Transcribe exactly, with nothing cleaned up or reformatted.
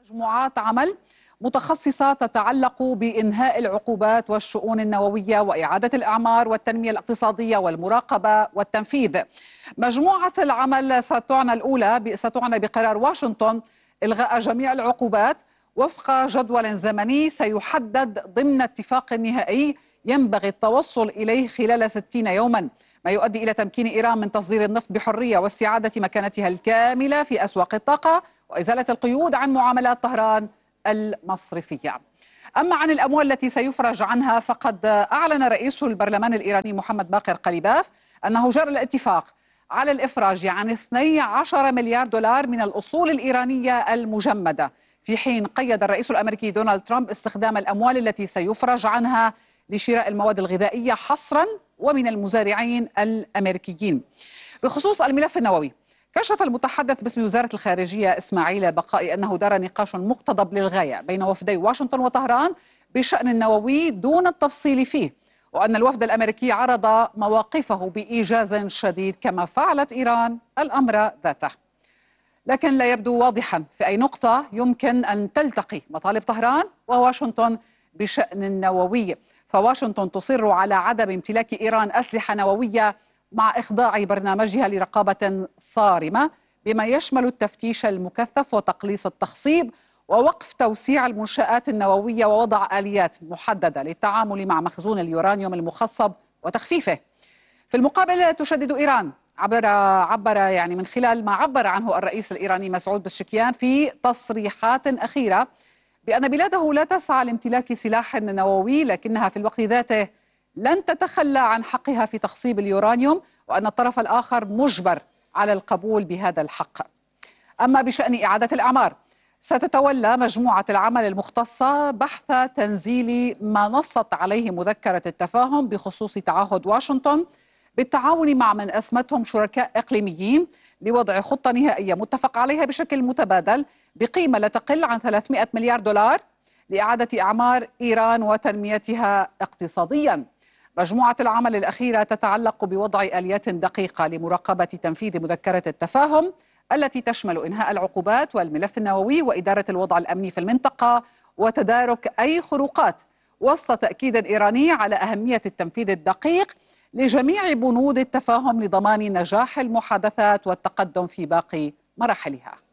مجموعات عمل متخصصة تتعلق بإنهاء العقوبات والشؤون النووية وإعادة الإعمار والتنمية الاقتصادية والمراقبة والتنفيذ. مجموعة العمل ستعنى الأولى ستعنى بقرار واشنطن إلغاء جميع العقوبات وفق جدول زمني سيحدد ضمن اتفاق نهائي ينبغي التوصل إليه خلال ستين يوما، ما يؤدي إلى تمكين إيران من تصدير النفط بحرية واستعادة مكانتها الكاملة في أسواق الطاقة وإزالة القيود عن معاملات طهران المصرفية. أما عن الأموال التي سيفرج عنها فقد أعلن رئيس البرلمان الإيراني محمد باقر قليباف أنه جرى الاتفاق على الإفراج عن اثني عشر مليار دولار من الأصول الإيرانية المجمدة، في حين قيد الرئيس الأمريكي دونالد ترامب استخدام الأموال التي سيفرج عنها لشراء المواد الغذائية حصرا ومن المزارعين الأمريكيين. بخصوص الملف النووي، كشف المتحدث باسم وزارة الخارجية إسماعيل بقائي أنه دار نقاش مقتضب للغاية بين وفدي واشنطن وطهران بشأن النووي دون التفصيل فيه، وأن الوفد الأمريكي عرض مواقفه بإيجاز شديد كما فعلت إيران الأمر ذاته. لكن لا يبدو واضحا في أي نقطة يمكن أن تلتقي مطالب طهران وواشنطن بشأن النووي، فواشنطن تصر على عدم امتلاك إيران أسلحة نووية مع إخضاع برنامجها لرقابة صارمة بما يشمل التفتيش المكثف وتقليص التخصيب ووقف توسيع المنشآت النووية ووضع آليات محددة للتعامل مع مخزون اليورانيوم المخصب وتخفيفه. في المقابل تشدد إيران عبر عبر يعني من خلال ما عبر عنه الرئيس الإيراني مسعود بشكيان في تصريحات أخيرة بأن بلاده لا تسعى لامتلاك سلاح نووي، لكنها في الوقت ذاته لن تتخلى عن حقها في تخصيب اليورانيوم، وأن الطرف الآخر مجبر على القبول بهذا الحق. أما بشأن إعادة الأعمار، ستتولى مجموعة العمل المختصة بحث تنزيل ما نصت عليه مذكرة التفاهم بخصوص تعهد واشنطن بالتعاون مع من أسمتهم شركاء إقليميين لوضع خطة نهائية متفق عليها بشكل متبادل بقيمة لا تقل عن ثلاثمائة مليار دولار لإعادة أعمار إيران وتنميتها اقتصاديا. مجموعة العمل الأخيرة تتعلق بوضع آليات دقيقة لمراقبة تنفيذ مذكرة التفاهم التي تشمل إنهاء العقوبات والملف النووي وإدارة الوضع الأمني في المنطقة وتدارك أي خروقات، وسط تأكيد إيراني على أهمية التنفيذ الدقيق لجميع بنود التفاهم لضمان نجاح المحادثات والتقدم في باقي مراحلها.